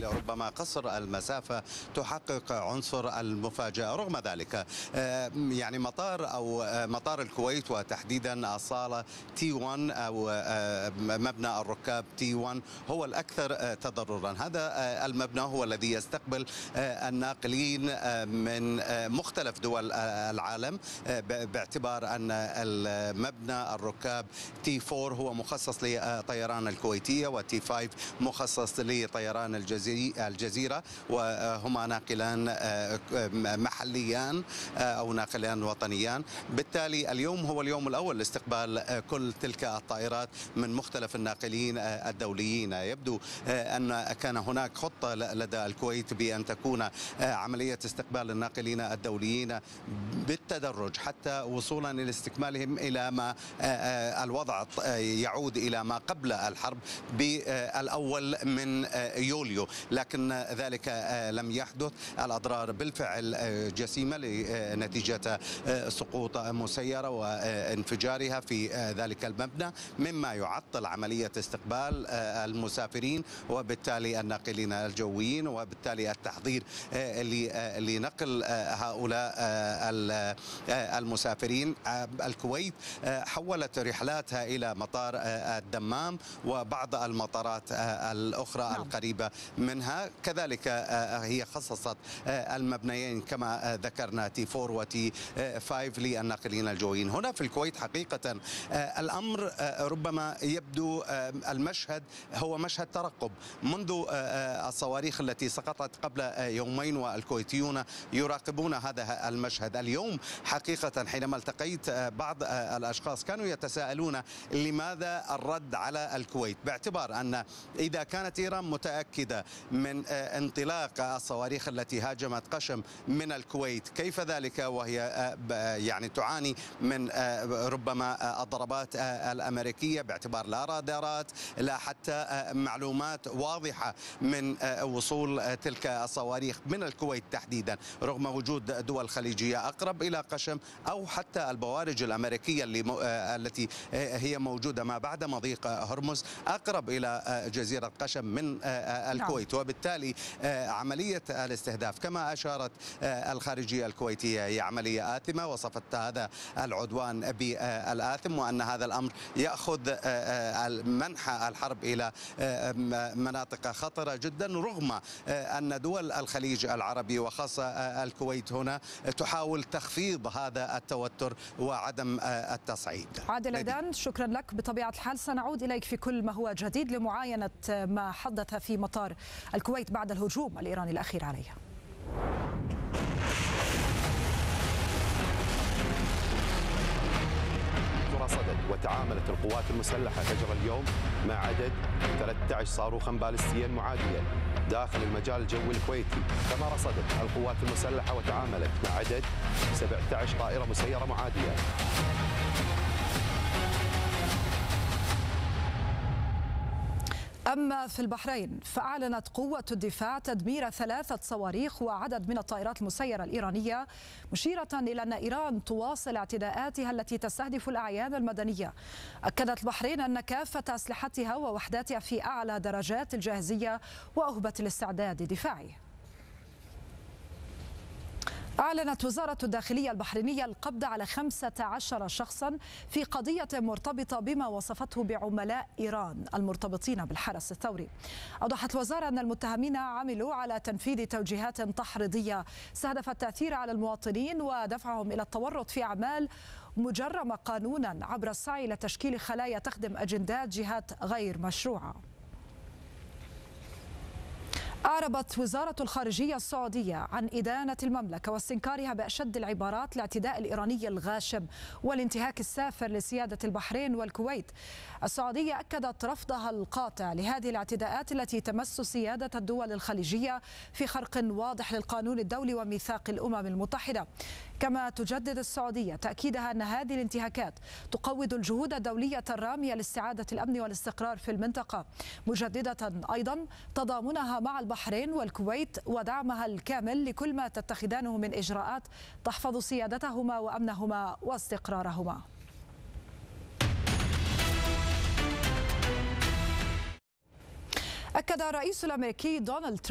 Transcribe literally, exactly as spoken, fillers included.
ربما قصر المسافة تحقق عنصر المفاجأة. رغم ذلك يعني مطار أو مطار الكويت وتحديدا الصالة تي واحد أو مبنى الركاب تي واحد هو الأكثر تضررا. هذا المبنى هو الذي يستقبل الناقلين من مختلف دول العالم، باعتبار أن المبنى الركاب تي أربعة هو مخصص لطيران الكويتية، وتي خمسة مخصص لطيران الجزيرة، وهما ناقلان محليان أو ناقلان وطنيان. بالتالي اليوم هو اليوم الأول لاستقبال كل تلك الطائرات من مختلف الناقلين الدوليين. يبدو أن كان هناك خطة لدى الكويت بأن تكون عملية استقبال الناقلين الدوليين بالتدرج حتى وصولا إلى استكمالهم إلى ما الوضع يعود إلى ما قبل الحرب بالأول من يوليو، لكن ذلك لم يحدث. الأضرار بالفعل جسيمة نتيجة سقوط مسيرة وانفجارها في ذلك المبنى، مما يعطل عملية استقبال المسافرين وبالتالي الناقلين الجويين، وبالتالي التحضير لنقل هؤلاء المسافرين. الكويت حولت رحلاتها إلى مطار الدمام وبعض المطارات الأخرى نعم. القريبة منها، كذلك هي خصصت المبنيين كما ذكرنا تي أربعة وتي خمسة للناقلين الجويين. هنا في الكويت حقيقة الأمر ربما يبدو المشهد هو مشهد ترقب منذ الصواريخ التي سقطت قبل يومين، والكويتيون يراقبون هذا المشهد. اليوم حقيقة حينما التقيت بعض الأشخاص كانوا يتساءلون لماذا الرد على الكويت، باعتبار أن إذا كانت إيران متأكدة من انطلاق الصواريخ التي هاجمت قشم من الكويت، كيف ذلك وهي يعني تعاني من ربما الضربات الأمريكية، باعتبار لا رادارات لا حتى معلومات واضحة من وصول تلك الصواريخ من الكويت تحديدا، رغم وجود دول خليجية أقرب إلى قشم أو حتى البوارج الأمريكية اللي التي هي موجودة ما بعد مضيق هرمز أقرب إلى جزيرة قشم من الكويت. وبالتالي عملية الاستهداف كما أشارت الخارجية الكويتية هي عملية آثمة، وصفت هذا العدوان بالآثم، وأن هذا الأمر يأخذ منحى الحرب إلى مناطق خطرة جدا، رغم أن دول الخليج العربي وخاصة الكويت هنا تحاول تخفيض هذا التوتر وعدم التصعيد. عادل عيدان، شكرا لك. بطبيعة الحال سنعود إليك في كل ما هو جديد لمعاينة ما حدث في مطار الكويت بعد الهجوم الإيراني الأخير عليها. رصدت وتعاملت القوات المسلحة فجر اليوم مع عدد ثلاثة عشر صاروخا باليستيا معادية داخل المجال الجوي الكويتي، كما رصدت القوات المسلحة وتعاملت مع عدد سبعة عشر طائرة مسيرة معادية. أما في البحرين فأعلنت قوة الدفاع تدمير ثلاثة صواريخ وعدد من الطائرات المسيرة الإيرانية، مشيرة إلى أن إيران تواصل اعتداءاتها التي تستهدف الأعيان المدنية. أكدت البحرين أن كافة أسلحتها ووحداتها في أعلى درجات الجاهزية وأهبة الاستعداد الدفاعي. أعلنت وزارة الداخلية البحرينية القبض على خمسة عشر شخصا في قضية مرتبطة بما وصفته بعملاء إيران المرتبطين بالحرس الثوري. أوضحت الوزارة أن المتهمين عملوا على تنفيذ توجيهات تحريضية استهدفت التأثير على المواطنين ودفعهم إلى التورط في أعمال مجرمة قانونا عبر السعي إلى تشكيل خلايا تخدم أجندات جهات غير مشروعة. أعربت وزارة الخارجية السعودية عن إدانة المملكة واستنكارها بأشد العبارات الاعتداء الإيراني الغاشم والانتهاك السافر لسيادة البحرين والكويت. السعودية أكدت رفضها القاطع لهذه الاعتداءات التي تمس سيادة الدول الخليجية في خرق واضح للقانون الدولي وميثاق الأمم المتحدة. كما تجدد السعودية تأكيدها أن هذه الانتهاكات تقوض الجهود الدولية الرامية لاستعادة الأمن والاستقرار في المنطقة، مجددة أيضا تضامنها مع البحرين والكويت ودعمها الكامل لكل ما تتخذانه من إجراءات تحفظ سيادتهما وأمنهما واستقرارهما. أكد الرئيس الأمريكي دونالد ترامب